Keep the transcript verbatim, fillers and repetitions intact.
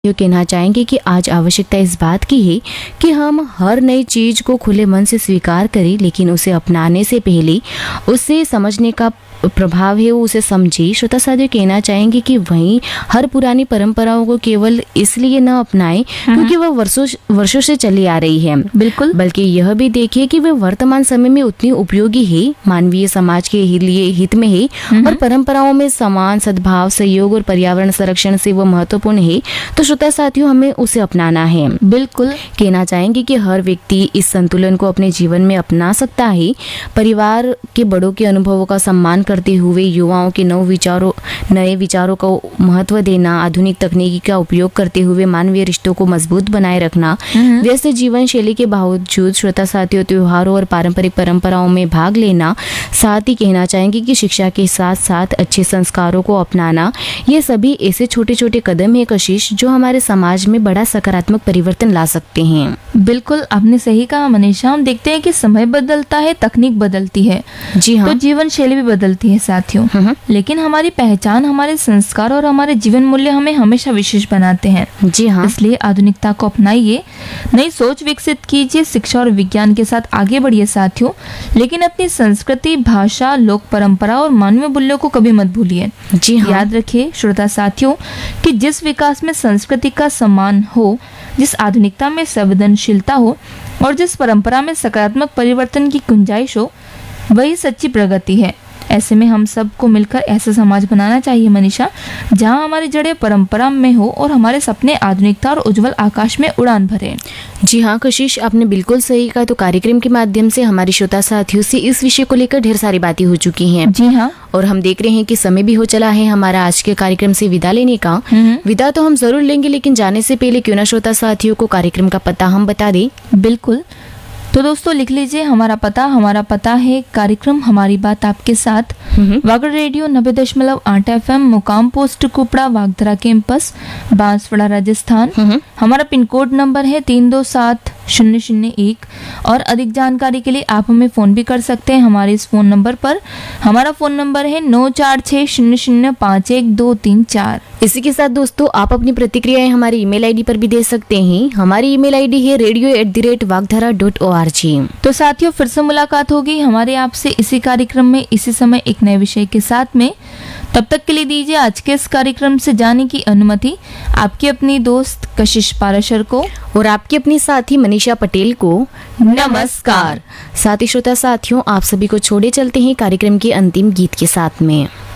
ये कहना चाहेंगे कि आज आवश्यकता इस बात की है कि हम हर नई चीज को खुले मन से स्वीकार करें, लेकिन उसे अपनाने से पहले उसे समझने का प्रभाव है वो उसे समझे। श्रोता साथियों, कहना चाहेंगे कि वहीं हर पुरानी परंपराओं को केवल इसलिए न अपनाएं क्योंकि वह वर्षों वर्षों से चली आ रही है, बिल्कुल, बल्कि यह भी देखिए कि वे वर्तमान समय में उतनी उपयोगी है, मानवीय समाज के लिए हित में है और परंपराओं में समान सद्भाव, सहयोग और पर्यावरण संरक्षण से वो महत्वपूर्ण है। तो श्रोता साथियों, हमें उसे अपनाना है। बिल्कुल, कहना चाहेंगे कि हर व्यक्ति इस संतुलन को अपने जीवन में अपना सकता है। परिवार के बड़ों के अनुभवों का सम्मान करते हुए युवाओं के नव विचारों नए विचारों को महत्व देना, आधुनिक तकनीकी का उपयोग करते हुए मानवीय रिश्तों को मजबूत बनाए रखना, व्यस्त जीवन शैली के बावजूद श्रोता साथियों त्योहारों और पारंपरिक परंपराओं में भाग लेना, साथ ही कहना चाहेंगे कि शिक्षा के साथ साथ अच्छे संस्कारों को अपनाना, ये सभी ऐसे छोटे छोटे कदम है कशिश जो हमारे समाज में बड़ा सकारात्मक परिवर्तन ला सकते हैं। बिल्कुल, आपने सही कहा मनीषा। हम देखते हैं कि समय बदलता है, तकनीक बदलती है, जी हाँ, तो जीवन शैली भी बदलती है साथियों, लेकिन हमारी पहचान, हमारे संस्कार और हमारे जीवन मूल्य हमें हमेशा विशेष बनाते हैं। जी हाँ, इसलिए आधुनिकता को अपनाइए, नई सोच विकसित कीजिए, शिक्षा और विज्ञान के साथ आगे बढ़िए साथियों, लेकिन अपनी संस्कृति, भाषा, लोक परंपरा और मानवीय मूल्यों को कभी मत भूलिए। जी हाँ, याद रखिए श्रोता साथियों कि जिस विकास में संस्कृति का सम्मान हो, जिस आधुनिकता में संवेदनशीलता हो और जिस परंपरा में सकारात्मक परिवर्तन की गुंजाइश हो, वही सच्ची प्रगति है। ऐसे में हम सबको मिलकर ऐसा समाज बनाना चाहिए मनीषा, जहां हमारी जड़ें परंपरा में हो और हमारे सपने आधुनिकता और उज्जवल आकाश में उड़ान भरे। जी हाँ कशिश, आपने बिल्कुल सही कहा। तो कार्यक्रम के माध्यम से हमारी श्रोता साथियों से इस विषय को लेकर ढेर सारी बातें हो चुकी हैं। जी हाँ, और हम देख रहे हैं कि समय भी हो चला है हमारा आज के कार्यक्रम से विदा लेने का। विदा तो हम जरूर लेंगे, लेकिन जाने से पहले क्यों ना श्रोता साथियों को कार्यक्रम का पता हम बता दें। बिल्कुल, तो दोस्तों लिख लीजिए हमारा पता। हमारा पता है कार्यक्रम हमारी बात आपके साथ, वागड़ रेडियो नब्बे दशमलव आठ एफ एम, मुकाम पोस्ट कुपड़ा, वागधरा कैंपस, बांसवाड़ा, राजस्थान। हमारा पिन कोड नंबर है तीन दो सात शून्य शून्य एक। और अधिक जानकारी के लिए आप हमें फोन भी कर सकते हैं हमारे इस फोन नंबर पर। हमारा फोन नंबर है नौ चार छः शून्य शून्य पाँच एक दो तीन चार। इसी के साथ दोस्तों आप अपनी प्रतिक्रियाएं हमारी ईमेल आईडी पर भी दे सकते हैं। हमारी ईमेल आईडी है radio at the rate वागधरा dot O R G. तो साथियों, फिर से मुलाकात होगी हमारे आपसे इसी कार्यक्रम में, इसी समय एक नए विषय के साथ में। तब तक के लिए दीजिए आज के इस कार्यक्रम से जाने की अनुमति आपकी अपनी दोस्त कशिश पाराशर को और आपकी अपनी साथी मनीषा पटेल को। नमस्कार। साथी श्रोता साथियों, आप सभी को छोड़े चलते हैं कार्यक्रम के अंतिम गीत के साथ में।